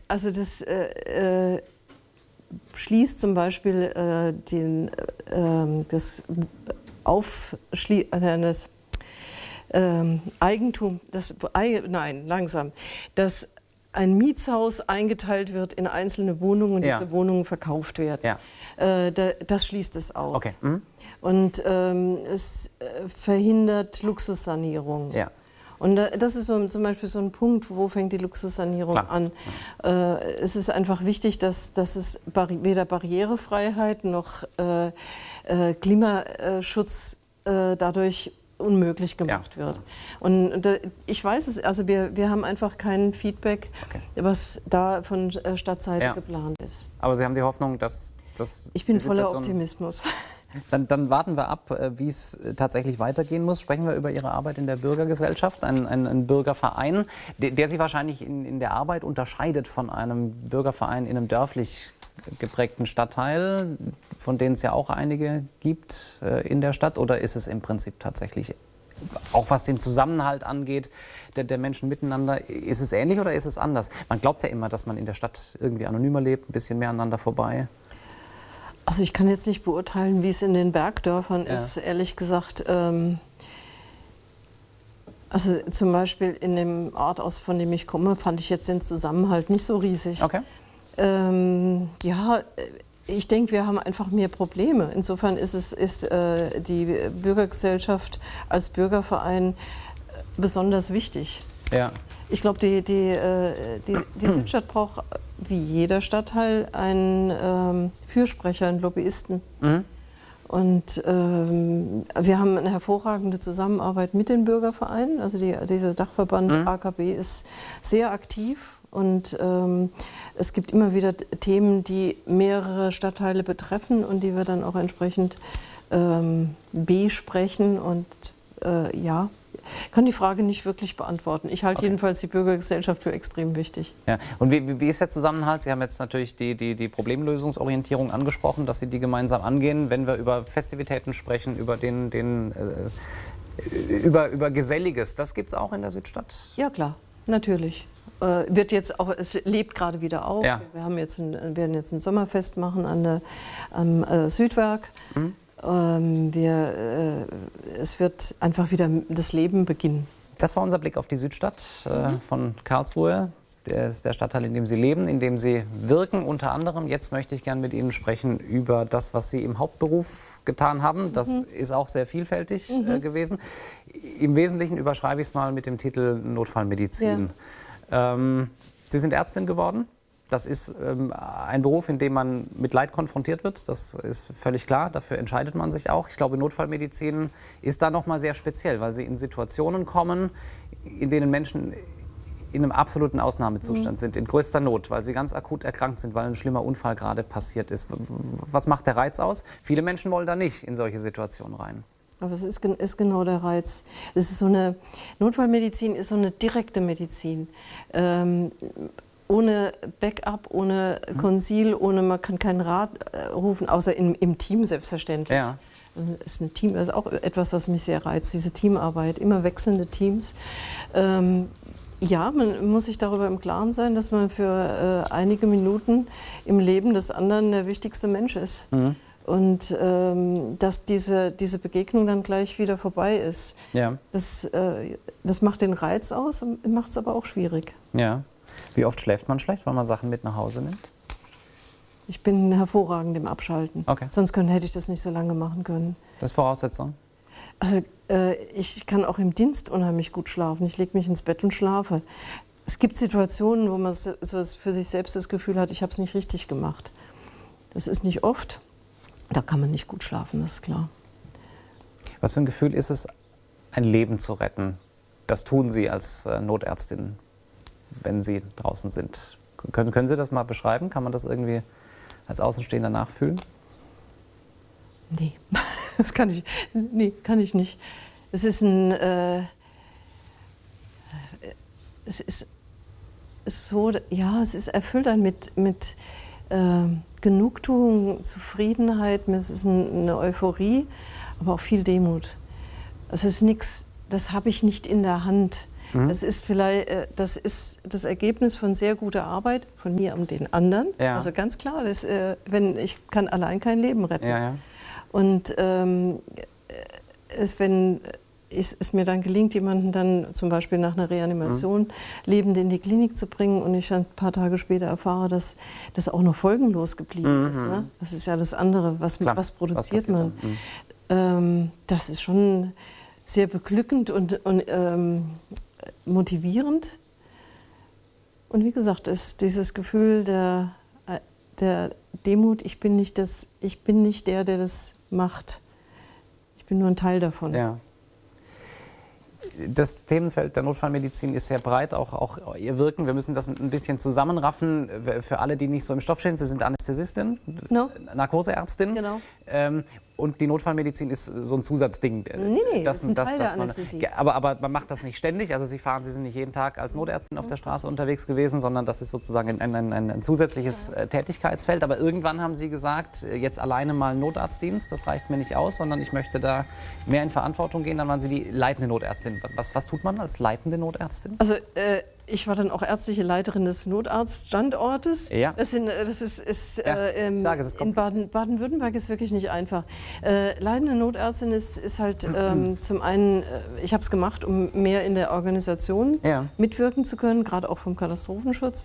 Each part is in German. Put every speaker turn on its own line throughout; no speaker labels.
also das schließt zum Beispiel das Eigentum, dass ein Mietshaus eingeteilt wird in einzelne Wohnungen und diese Wohnungen verkauft werden. Ja. Das schließt es aus.
Okay. Mhm.
Und es verhindert Luxussanierung. Ja. Und das ist so, zum Beispiel so ein Punkt, wo fängt die Luxussanierung an. Es ist einfach wichtig, dass es weder Barrierefreiheit noch Klimaschutz dadurch unmöglich gemacht wird. Und ich weiß es, also wir haben einfach kein Feedback, was da von Stadtseite geplant ist.
Aber Sie haben die Hoffnung, dass das...
Ich bin voller Optimismus.
Dann warten wir ab, wie es tatsächlich weitergehen muss. Sprechen wir über Ihre Arbeit in der Bürgergesellschaft, ein Bürgerverein, der Sie wahrscheinlich in der Arbeit unterscheidet von einem Bürgerverein in einem dörflich geprägten Stadtteil, von denen es ja auch einige gibt in der Stadt. Oder ist es im Prinzip tatsächlich, auch was den Zusammenhalt angeht, der Menschen miteinander, ist es ähnlich oder ist es anders? Man glaubt ja immer, dass man in der Stadt irgendwie anonymer lebt, ein bisschen mehr aneinander vorbei.
Also ich kann jetzt nicht beurteilen, wie es in den Bergdörfern ist, ehrlich gesagt. Also zum Beispiel in dem Ort, von dem ich komme, fand ich jetzt den Zusammenhalt nicht so riesig.
Okay.
Ja, ich denke, wir haben einfach mehr Probleme. Insofern ist die Bürgergesellschaft als Bürgerverein besonders wichtig. Ja. Ich glaube, die Südstadt braucht, wie jeder Stadtteil, einen Fürsprecher, einen Lobbyisten. Mhm. Und wir haben eine hervorragende Zusammenarbeit mit den Bürgervereinen. Also dieser Dachverband AKB ist sehr aktiv. Und es gibt immer wieder Themen, die mehrere Stadtteile betreffen und die wir dann auch entsprechend besprechen. Und ja, kann die Frage nicht wirklich beantworten. Ich halte jedenfalls die Bürgergesellschaft für extrem wichtig.
Ja. Und wie ist der Zusammenhalt? Sie haben jetzt natürlich die Problemlösungsorientierung angesprochen, dass Sie die gemeinsam angehen. Wenn wir über Festivitäten sprechen, über über Geselliges, das gibt es auch in der Südstadt?
Ja, klar, natürlich. Wird jetzt auch, es lebt gerade wieder auf. Ja. Wir werden jetzt ein Sommerfest machen am Südwerk. Mhm. Es wird einfach wieder das Leben beginnen.
Das war unser Blick auf die Südstadt von Karlsruhe. Das ist der Stadtteil, in dem Sie leben, in dem Sie wirken unter anderem. Jetzt möchte ich gerne mit Ihnen sprechen über das, was Sie im Hauptberuf getan haben. Das ist auch sehr vielfältig gewesen. Im Wesentlichen überschreibe ich es mal mit dem Titel Notfallmedizin. Ja. Sie sind Ärztin geworden. Das ist ein Beruf, in dem man mit Leid konfrontiert wird. Das ist völlig klar. Dafür entscheidet man sich auch. Ich glaube, Notfallmedizin ist da noch mal sehr speziell, weil Sie in Situationen kommen, in denen Menschen in einem absoluten Ausnahmezustand sind, in größter Not, weil sie ganz akut erkrankt sind, weil ein schlimmer Unfall gerade passiert ist. Was macht der Reiz aus? Viele Menschen wollen da nicht in solche Situationen rein.
Aber es ist genau der Reiz. Es ist Notfallmedizin ist so eine direkte Medizin. Ohne Backup, ohne Konsil, man kann keinen Rat rufen, außer im Team selbstverständlich. Ja. Das ist auch etwas, was mich sehr reizt, diese Teamarbeit, immer wechselnde Teams. Ja, man muss sich darüber im Klaren sein, dass man für einige Minuten im Leben des anderen der wichtigste Mensch ist. Mhm. Und dass diese Begegnung dann gleich wieder vorbei ist. Ja. Das macht den Reiz aus und macht es aber auch schwierig.
Ja. Wie oft schläft man schlecht, weil man Sachen mit nach Hause nimmt?
Ich bin hervorragend im Abschalten. Okay. Sonst hätte ich das nicht so lange machen können.
Das ist Voraussetzung?
Also ich kann auch im Dienst unheimlich gut schlafen. Ich lege mich ins Bett und schlafe. Es gibt Situationen, wo man so für sich selbst das Gefühl hat, ich habe es nicht richtig gemacht. Das ist nicht oft. Da kann man nicht gut schlafen, das ist klar.
Was für ein Gefühl ist es, ein Leben zu retten? Das tun Sie als Notärztin, wenn Sie draußen sind. Können Sie das mal beschreiben? Kann man das irgendwie als Außenstehender nachfühlen?
Nee, das kann ich nicht. Es ist so, ja, es erfüllt einen mit Genugtuung, Zufriedenheit, es ist eine Euphorie, aber auch viel Demut. Es ist nichts, das habe ich nicht in der Hand. Das ist vielleicht, das ist das Ergebnis von sehr guter Arbeit von mir und den anderen.
Ja.
Also ganz klar, wenn ich kann allein kein Leben retten.
Ja, ja.
Und wenn es mir dann gelingt, jemanden dann zum Beispiel nach einer Reanimation lebend in die Klinik zu bringen und ich ein paar Tage später erfahre, dass das auch noch folgenlos geblieben ist. Ne? Das ist ja das andere, was produziert man. Das ist schon sehr beglückend und motivierend. Und wie gesagt, ist dieses Gefühl der Demut, ich bin nicht der das macht. Ich bin nur ein Teil davon.
Ja. Das Themenfeld der Notfallmedizin ist sehr breit, auch Ihr Wirken. Wir müssen das ein bisschen zusammenraffen. Für alle, die nicht so im Stoff stehen, Sie sind Anästhesistin, Narkoseärztin.
Genau.
Und die Notfallmedizin ist so ein Zusatzding.
Nee, das ist ein Teil der Anästhesie.
Aber man macht das nicht ständig. Also Sie sind nicht jeden Tag als Notärztin auf der Straße unterwegs gewesen, sondern das ist sozusagen ein zusätzliches Tätigkeitsfeld. Aber irgendwann haben Sie gesagt, jetzt alleine mal Notarztdienst, das reicht mir nicht aus, sondern ich möchte da mehr in Verantwortung gehen. Dann waren Sie die leitende Notärztin. Was tut man als leitende Notärztin?
Also ich war dann auch ärztliche Leiterin des Notarztstandortes.
Ja.
In Baden-Württemberg ist wirklich nicht einfach. Leitende Notärztin ist halt zum einen, ich habe es gemacht, um mehr in der Organisation mitwirken zu können, gerade auch vom Katastrophenschutz.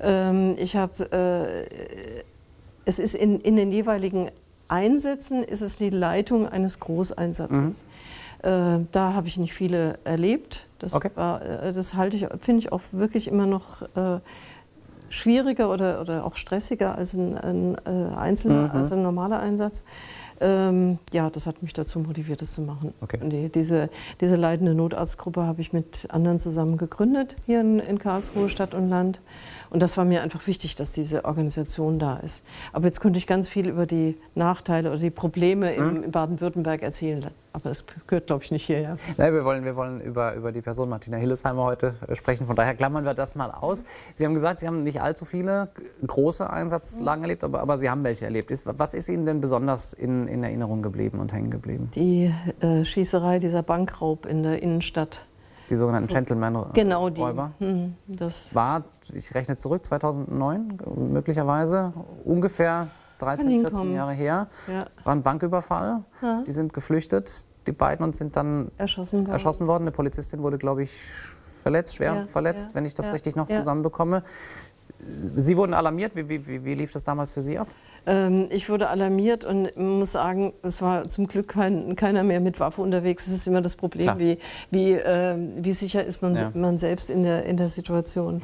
Es ist in den jeweiligen Einsätzen ist es die Leitung eines Großeinsatzes. Da habe ich nicht viele erlebt. Das finde ich auch wirklich immer noch schwieriger oder auch stressiger als ein einzelner, als ein normaler Einsatz. Das hat mich dazu motiviert, das zu machen.
Okay.
Und diese leitende Notarztgruppe habe ich mit anderen zusammen gegründet, hier in Karlsruhe, Stadt und Land. Und das war mir einfach wichtig, dass diese Organisation da ist. Aber jetzt könnte ich ganz viel über die Nachteile oder die Probleme in Baden-Württemberg erzählen. Aber das gehört, glaube ich, nicht hierher.
Nein, wir wollen über die Person Martina Hillesheimer heute sprechen. Von daher klammern wir das mal aus. Sie haben gesagt, Sie haben nicht allzu viele große Einsatzlagen erlebt, aber Sie haben welche erlebt. Was ist Ihnen denn besonders in Erinnerung geblieben und hängen geblieben?
Die Schießerei, dieser Bankraub in der Innenstadt.
Die sogenannten Gentleman-Räuber?
Genau,
Das war, ich rechne zurück, 2009 möglicherweise, ungefähr 13, 14 Jahre her. Ja. War ein Banküberfall. Ja. Die sind geflüchtet, die beiden, und sind dann erschossen worden. Eine Polizistin wurde, glaube ich, schwer verletzt, wenn ich das richtig noch zusammenbekomme. Sie wurden alarmiert. Wie lief das damals für Sie ab?
Ich wurde alarmiert und muss sagen, es war zum Glück keiner mehr mit Waffe unterwegs. Es ist immer das Problem, wie sicher ist man selbst in der Situation.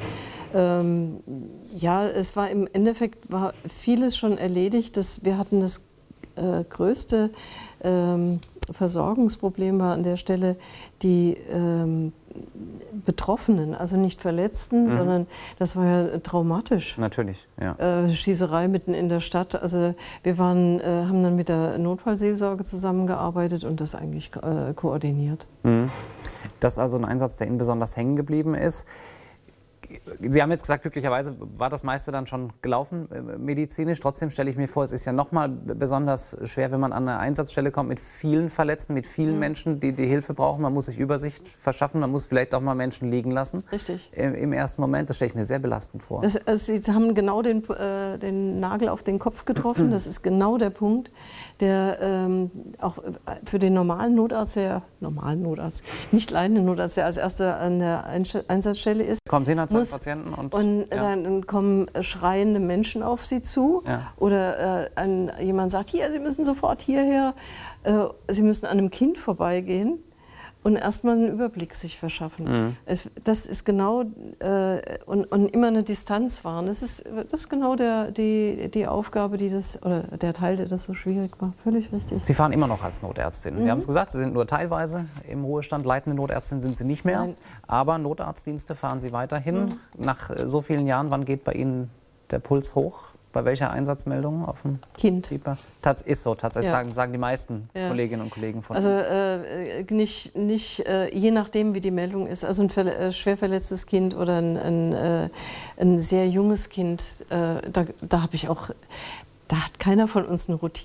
Es war im Endeffekt vieles schon erledigt. Wir hatten das größte Versorgungsproblem war an der Stelle die Betroffenen, also nicht Verletzten, sondern das war ja traumatisch.
Natürlich, ja.
Schießerei mitten in der Stadt. Also wir haben dann mit der Notfallseelsorge zusammengearbeitet und das eigentlich koordiniert.
Das ist also ein Einsatz, der Ihnen besonders hängen geblieben ist. Sie haben jetzt gesagt, glücklicherweise war das meiste dann schon gelaufen medizinisch. Trotzdem stelle ich mir vor, es ist ja noch mal besonders schwer, wenn man an eine Einsatzstelle kommt mit vielen Verletzten, mit vielen Menschen, die Hilfe brauchen. Man muss sich Übersicht verschaffen, man muss vielleicht auch mal Menschen liegen lassen.
Richtig.
Im ersten Moment, das stelle ich mir sehr belastend vor.
Sie haben genau den Nagel auf den Kopf getroffen. Das ist genau der Punkt, der auch für den normalen Notarzt, nicht leitenden Notarzt, der als erster an der Einsatzstelle ist.
Kommt hin, hat seinen Patienten und
dann kommen schreiende Menschen auf Sie zu oder jemand sagt, hier, Sie müssen sofort hierher, Sie müssen an einem Kind vorbeigehen und erstmal einen Überblick sich verschaffen. Das ist genau und immer eine Distanz wahren. Das ist genau die Aufgabe, oder der Teil, der das so schwierig macht. Völlig richtig.
Sie fahren immer noch als Notärztin. Wir haben es gesagt, Sie sind nur teilweise im Ruhestand. Leitende Notärztin sind Sie nicht mehr.
Nein.
Aber Notarztdienste fahren Sie weiterhin. Nach so vielen Jahren, wann geht bei Ihnen der Puls hoch? Bei welcher Einsatzmeldung auf dem
Kind?
Ist so, tatsächlich sagen die meisten Kolleginnen und Kollegen von
Also nicht je nachdem, wie die Meldung ist. Also ein schwer verletztes Kind oder ein sehr junges Kind, da hat keiner von uns eine Routine.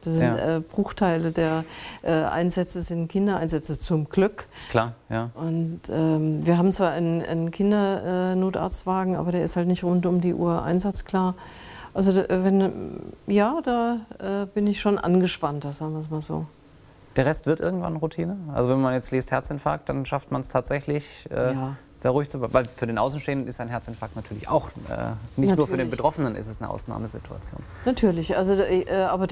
Das sind Bruchteile der Einsätze, sind Kindereinsätze zum Glück.
Klar, ja.
Und wir haben zwar einen Kindernotarztwagen, aber der ist halt nicht rund um die Uhr einsatzklar. Also da bin ich schon angespannter, sagen wir es mal so.
Der Rest wird irgendwann Routine? Also wenn man jetzt liest Herzinfarkt, dann schafft man es tatsächlich, da ruhig zu bleiben. Weil für den Außenstehenden ist ein Herzinfarkt natürlich auch, nicht nur für den Betroffenen ist es eine Ausnahmesituation. Natürlich,
also, aber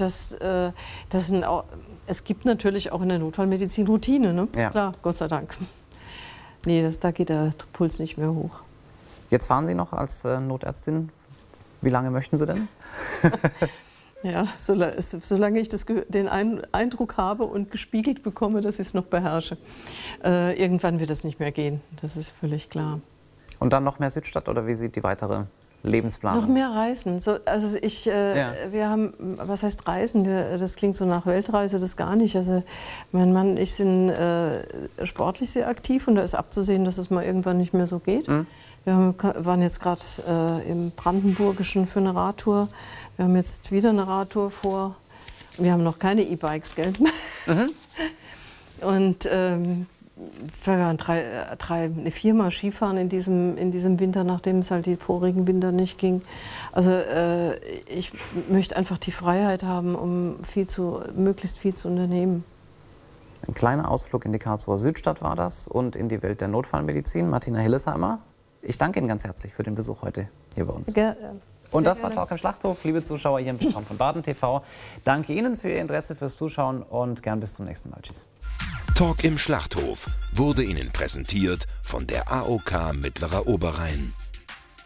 es gibt natürlich auch in der Notfallmedizin Routine, ne?
Ja.
Klar, Gott sei Dank. Nee, da geht der Puls nicht mehr hoch.
Jetzt fahren Sie noch als Notärztin. Wie lange möchten Sie denn?
Ja, solange ich den Eindruck habe und gespiegelt bekomme, dass ich es noch beherrsche. Irgendwann wird es nicht mehr gehen, das ist völlig klar.
Und dann noch mehr Südstadt oder wie sieht die weitere Lebensplanung?
Noch mehr Reisen. Also wir haben, was heißt Reisen? Das klingt so nach Weltreise, das gar nicht. Also mein Mann und ich sind sportlich sehr aktiv und da ist abzusehen, dass es mal irgendwann nicht mehr so geht. Mhm. Wir waren jetzt gerade im Brandenburgischen für eine Radtour. Wir haben jetzt wieder eine Radtour vor. Wir haben noch keine E-Bikes, gell? Mhm. Und wir waren viermal Skifahren in diesem Winter, nachdem es halt die vorigen Winter nicht ging. Also ich möchte einfach die Freiheit haben, um möglichst viel zu unternehmen.
Ein kleiner Ausflug in die Karlsruher Südstadt war das und in die Welt der Notfallmedizin. Martina Hillesheimer, ich danke Ihnen ganz herzlich für den Besuch heute hier bei uns. Und das war Talk im Schlachthof, liebe Zuschauer hier im Programm von Baden TV. Danke Ihnen für Ihr Interesse, fürs Zuschauen und gern bis zum nächsten Mal. Tschüss.
Talk im Schlachthof wurde Ihnen präsentiert von der AOK Mittlerer Oberrhein.